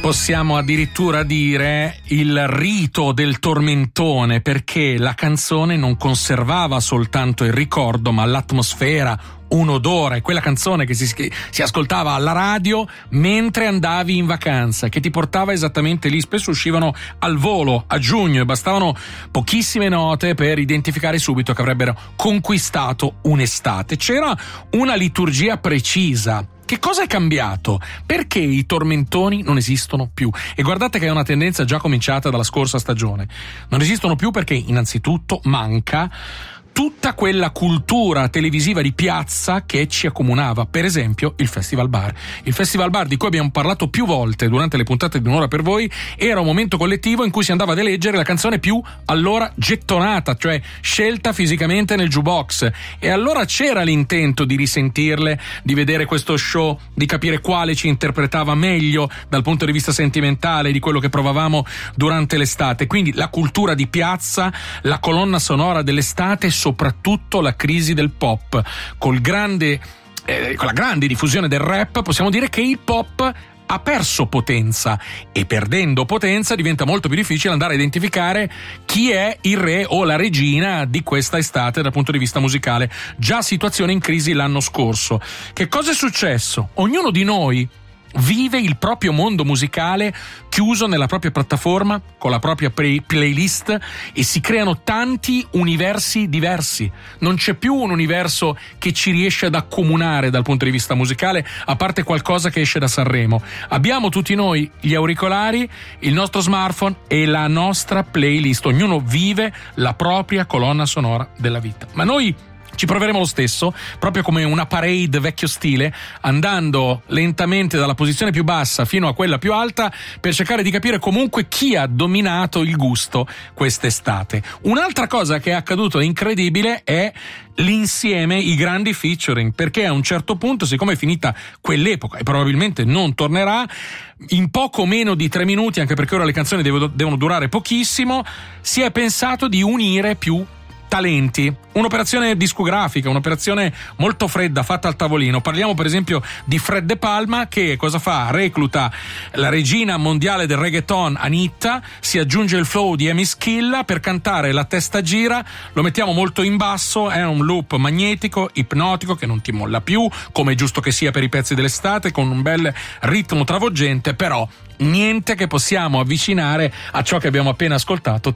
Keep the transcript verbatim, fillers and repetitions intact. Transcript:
possiamo addirittura dire il rito del tormentone, perché la canzone non conservava soltanto il ricordo, ma l'atmosfera, un odore, quella canzone che si, si ascoltava alla radio mentre andavi in vacanza, che ti portava esattamente lì. Spesso uscivano al volo a giugno e bastavano pochissime note per identificare subito che avrebbero conquistato un'estate. C'era una liturgia precisa. Che cosa è cambiato? Perché i tormentoni non esistono più? E guardate che è una tendenza già cominciata dalla scorsa stagione. Non esistono più perché innanzitutto manca tutta quella cultura televisiva di piazza che ci accomunava, per esempio il Festival Bar. Il Festival Bar, di cui abbiamo parlato più volte durante le puntate di Un'ora per voi, era un momento collettivo in cui si andava ad eleggere la canzone più allora gettonata, cioè scelta fisicamente nel jukebox, e allora c'era l'intento di risentirle, di vedere questo show, di capire quale ci interpretava meglio dal punto di vista sentimentale di quello che provavamo durante l'estate. Quindi la cultura di piazza, la colonna sonora dell'estate, soprattutto la crisi del pop. Col grande, eh, con la grande diffusione del rap possiamo dire che il pop ha perso potenza, e perdendo potenza diventa molto più difficile andare a identificare chi è il re o la regina di questa estate dal punto di vista musicale. Già situazione in crisi l'anno scorso. Che cosa è successo? Ognuno di noi vive il proprio mondo musicale chiuso nella propria piattaforma con la propria play- playlist e si creano tanti universi diversi. Non c'è più un universo che ci riesce ad accomunare dal punto di vista musicale, a parte qualcosa che esce da Sanremo. Abbiamo tutti noi gli auricolari, il nostro smartphone e la nostra playlist. Ognuno vive la propria colonna sonora della vita. Ma noi ci proveremo lo stesso, proprio come una parade vecchio stile, andando lentamente dalla posizione più bassa fino a quella più alta per cercare di capire comunque chi ha dominato il gusto quest'estate. Un'altra cosa che è accaduto incredibile è l'insieme, i grandi featuring, perché a un certo punto, siccome è finita quell'epoca e probabilmente non tornerà, in poco meno di tre minuti, anche perché ora le canzoni devono durare pochissimo, si è pensato di unire più talenti, un'operazione discografica, un'operazione molto fredda fatta al tavolino. Parliamo per esempio di Fred De Palma, che cosa fa? Recluta la regina mondiale del reggaeton Anitta, si aggiunge il flow di Amy Schilla per cantare La testa gira, lo mettiamo molto in basso, è un loop magnetico, ipnotico, che non ti molla più, come è giusto che sia per i pezzi dell'estate, con un bel ritmo travolgente, però niente che possiamo avvicinare a ciò che abbiamo appena ascoltato,